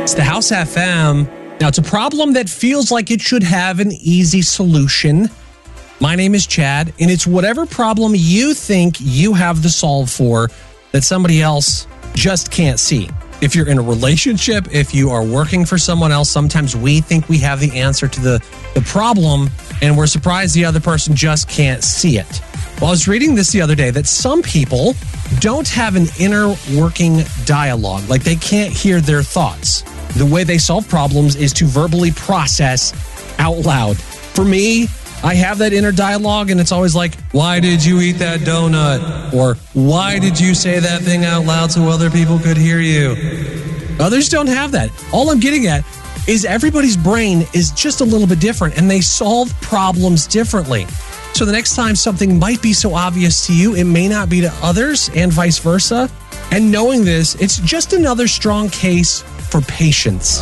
It's the House FM. Now, it's a problem that feels like it should have an easy solution. My name is Chad, and it's whatever problem you think you have the solve for that somebody else just can't see. If you're in a relationship, if you are working for someone else, sometimes we think we have the answer to the problem, and we're surprised the other person just can't see it. Well, I was reading this the other day that some people don't have an inner working dialogue, like they can't hear their thoughts. The way they solve problems is to verbally process out loud. For me, I have that inner dialogue, and it's always like, why did you eat that donut? Or why did you say that thing out loud so other people could hear you? Others don't have that. All I'm getting at is everybody's brain is just a little bit different, and they solve problems differently. So the next time something might be so obvious to you, it may not be to others, and vice versa. And knowing this, it's just another strong case for patience.